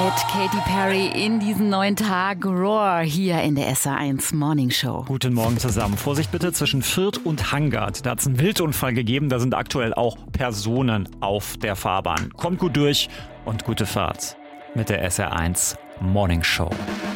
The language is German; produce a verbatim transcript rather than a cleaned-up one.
mit Katy Perry in diesen neuen Tag. Roar hier in der S R eins Morning Show. Guten Morgen zusammen. Vorsicht bitte zwischen Fürth und Hangard. Da hat es einen Wildunfall gegeben. Da sind aktuell auch Personen auf der Fahrbahn. Kommt gut durch und gute Fahrt mit der S R eins Morning Show.